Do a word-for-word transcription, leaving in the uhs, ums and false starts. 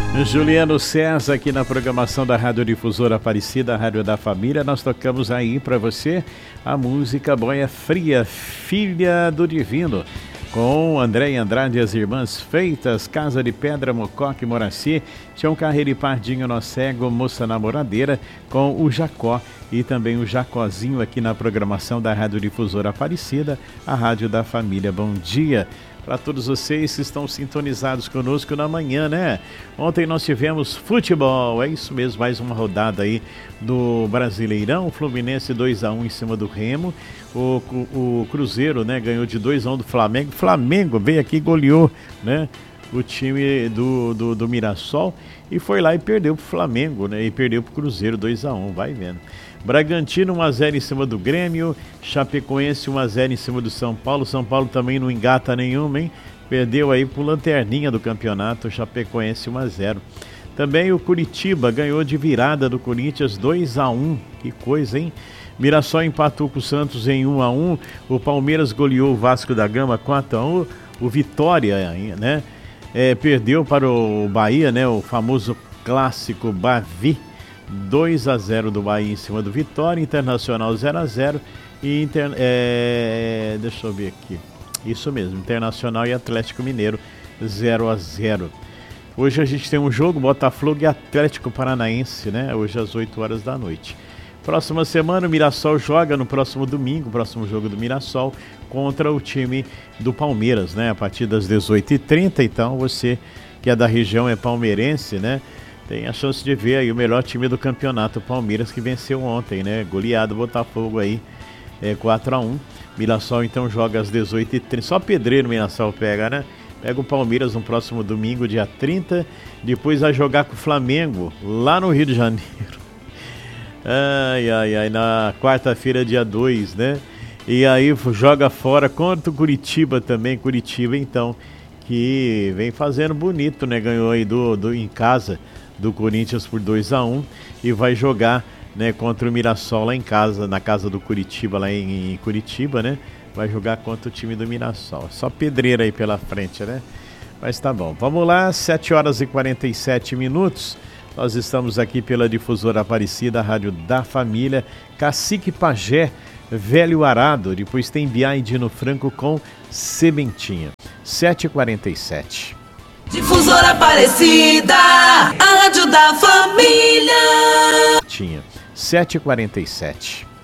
Juliano César aqui na programação da Rádio Difusora Aparecida, a Rádio da Família. Nós tocamos aí para você a música Boia Fria, Filha do Divino, com André e Andrade e as Irmãs Feitas, Casa de Pedra, Mococa e Moraci, Tião Carreiro e Pardinho, Nó Cego, Moça Namoradeira, com o Jacó e também o Jacozinho aqui na programação da Rádio Difusora Aparecida, a Rádio da Família. Bom dia para todos vocês que estão sintonizados conosco na manhã, né? Ontem nós tivemos futebol, é isso mesmo, mais uma rodada aí do Brasileirão, Fluminense dois a um em cima do Remo, o, o, o Cruzeiro, né, ganhou de dois a um do Flamengo, Flamengo veio aqui e goleou, né, o time do, do, do Mirassol e foi lá e perdeu pro Flamengo, né, e perdeu pro Cruzeiro dois a um, vai vendo. Bragantino um a zero em cima do Grêmio, Chapecoense um a zero em cima do São Paulo, São Paulo também não engata nenhuma, hein? Perdeu aí pro lanterninha do campeonato, Chapecoense um a zero. Também o Curitiba ganhou de virada do Corinthians dois a um, que coisa, hein? Mirassol empatou com o Santos em um a um, o Palmeiras goleou o Vasco da Gama quatro a um, o Vitória, né? É, perdeu para o Bahia, né? O famoso clássico Bavi, dois a zero do Bahia em cima do Vitória, Internacional zero a zero e inter... é... deixa eu ver aqui, isso mesmo, Internacional e Atlético Mineiro zero a zero. Hoje a gente tem um jogo, Botafogo e Atlético Paranaense, né? Hoje às oito horas da noite. Próxima semana o Mirassol joga no próximo domingo, próximo jogo do Mirassol contra o time do Palmeiras, né? A partir das dezoito e trinta, então você que é da região, é palmeirense, né? Tem a chance de ver aí o melhor time do campeonato, o Palmeiras, que venceu ontem, né? Goleado Botafogo aí, é, quatro a um. Mirassol então joga às dezoito e trinta. Só pedreiro o Mirassol pega, né? Pega o Palmeiras no próximo domingo, dia trinta. Depois vai jogar com o Flamengo, lá no Rio de Janeiro. Ai, ai, ai, na quarta-feira, dia dois, né? E aí joga fora contra o Curitiba também. Curitiba, então, que vem fazendo bonito, né? Ganhou aí do, do, em casa do Corinthians por dois a um e vai jogar, né, contra o Mirassol lá em casa, na casa do Curitiba, lá em, em Curitiba, né? Vai jogar contra o time do Mirassol. Só pedreira aí pela frente, né? Mas tá bom. Vamos lá, sete horas e quarenta e sete minutos. Nós estamos aqui pela Difusora Aparecida, a Rádio da Família. Cacique Pajé, Velho Arado. Depois tem Biá e Dino Franco com Sementinha. sete e quarenta e sete. Difusora Aparecida, a Rádio da Família. Tinha sete e quarenta e sete.